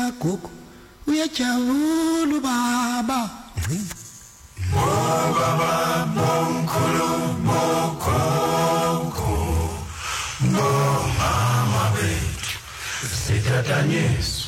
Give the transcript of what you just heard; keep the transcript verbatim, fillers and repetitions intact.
gugu uyajabula baba Baba Monkolo Mokoko Mama Bethu Sithatha Yesu